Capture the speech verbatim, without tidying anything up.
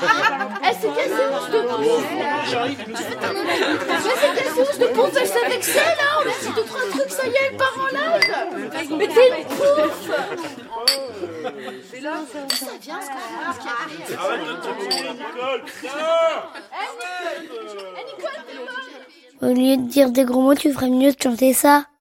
Elle s'est cassée, on se demande. Mais c'est cassée, on se demande, elle s'est vexée là. On a dit deux, trois trucs, ça y est, elle part en live. Mais t'es une pouffe. Et là, ça vient, ce qu'on a. Arrête de te crier, Nicole. Eh, Nicole, t'es morte. Au lieu de dire des gros mots, tu ferais mieux de chanter ça.